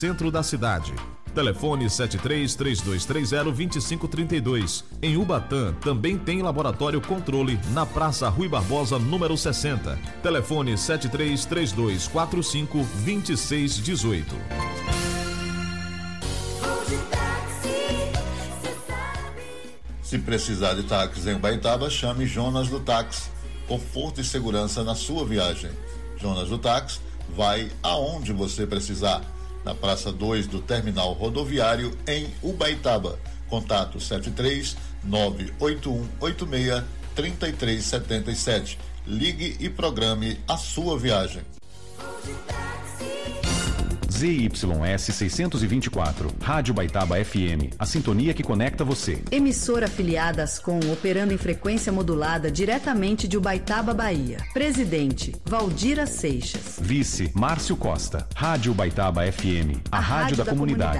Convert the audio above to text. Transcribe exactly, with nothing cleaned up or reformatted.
Centro da cidade. Telefone sete três três dois três zero dois cinco três dois. Em Ubatã também tem laboratório controle na Praça Rui Barbosa, número sessenta. Telefone sete três três dois quatro cinco dois seis um oito. Se precisar de táxis em Ubaitaba, chame Jonas do Táxi. Conforto e segurança na sua viagem. Jonas do Táxi vai aonde você precisar. Na Praça dois do Terminal Rodoviário, em Ubaitaba. Contato sete três nove oito um oito seis três três sete sete. Ligue e programe a sua viagem. Z Y S seiscentos e vinte e quatro, Rádio Ubaitaba F M, a sintonia que conecta você. Emissora afiliada Ascom, operando em frequência modulada diretamente de Ubaitaba, Bahia. Presidente, Valdira Seixas. Vice, Márcio Costa. Rádio Ubaitaba F M, a, a rádio, rádio da, da comunidade. comunidade.